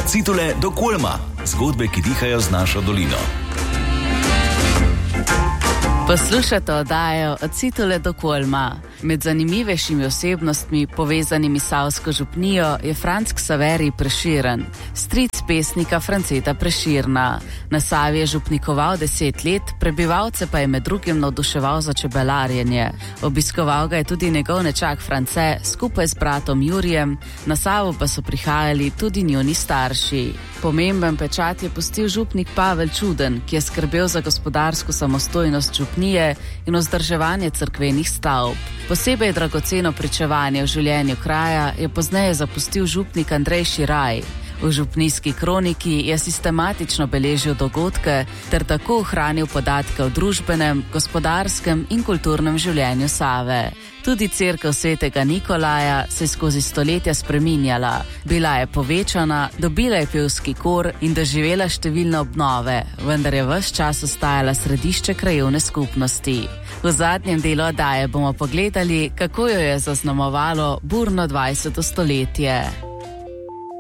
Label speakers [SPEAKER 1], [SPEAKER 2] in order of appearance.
[SPEAKER 1] Od Citule do Kulma. Zgodbe, ki dihajo z našo dolino.
[SPEAKER 2] Poslušate oddajo Od Citule do Kulma. Med zanimivejšimi osebnostmi, povezanimi s Savsko župnijo, je Franc Ksaverij Prešeren, stric pesnika Franceta Prešerna. Na Savi je župnikoval 10 let, prebivalce pa je med drugim navduševal za čebelarjenje. Obiskoval ga je tudi njegov nečak France, skupaj z bratom Jurijem, na Savo pa so prihajali tudi njuni starši. Pomemben pečat je pustil župnik Pavel Čuden, ki je skrbel za gospodarsko samostojnost župnije in vzdrževanje cerkvenih stavb. Posebej dragoceno pričevanje o življenju kraja je pozneje zapustil župnik Andrej Širaj. V župnijski kroniki je sistematično beležil dogodke ter tako ohranil podatke o družbenem, gospodarskem in kulturnem življenju Save. Tudi cerkev svetega Nikolaja se je skozi stoletja spreminjala. Bila je povečana, dobila je pevski kor in doživela številne obnove, vendar je ves čas ostajala središče krajevne skupnosti. V zadnjem delu oddaje bomo pogledali, kako jo je zaznamovalo burno 20. stoletje.